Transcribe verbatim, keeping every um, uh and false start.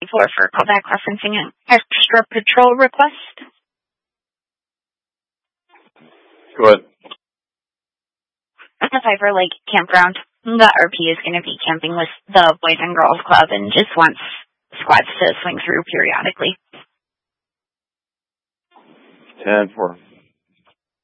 floor for callback referencing an extra patrol request. Go ahead. At the Piper Lake Campground, the R P is going to be camping with the Boys and Girls Club and just wants squads to swing through periodically. ten four.